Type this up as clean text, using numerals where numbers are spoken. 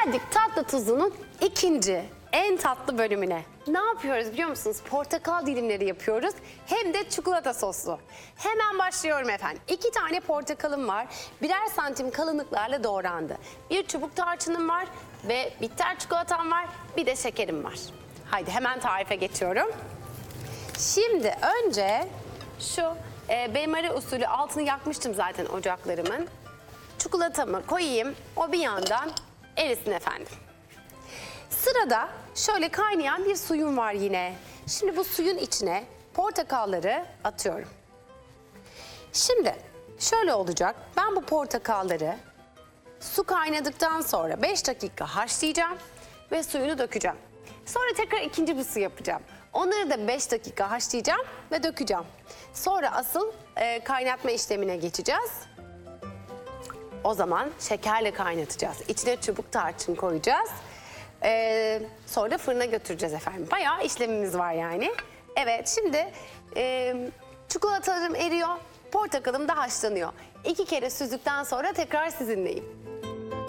Geldik tatlı tuzunun ikinci en tatlı bölümüne. Ne yapıyoruz biliyor musunuz? Portakal dilimleri yapıyoruz. Hem de çikolata soslu. Hemen başlıyorum efendim. 2 tane portakalım var. Birer santim kalınlıklarla doğrandı. Bir çubuk tarçınım var ve bitter çikolatam var. Bir de şekerim var. Haydi hemen tarife geçiyorum. Şimdi önce şu benmari usulü altını yakmıştım zaten ocaklarımın. Çikolatamı koyayım. O bir yandan erisin efendim. Sırada şöyle kaynayan bir suyum var yine. Şimdi bu suyun içine portakalları atıyorum. Şimdi şöyle olacak. Ben bu portakalları su kaynadıktan sonra 5 dakika haşlayacağım ve suyunu dökeceğim. Sonra tekrar ikinci bir su yapacağım. Onları da 5 dakika haşlayacağım ve dökeceğim. Sonra asıl kaynatma işlemine geçeceğiz. O zaman şekerle kaynatacağız. İçine çubuk tarçın koyacağız. Sonra da fırına götüreceğiz efendim. Bayağı işlemimiz var yani. Evet, şimdi çikolatalarım eriyor, portakalım da haşlanıyor. 2 kere süzdükten sonra tekrar sizinleyim.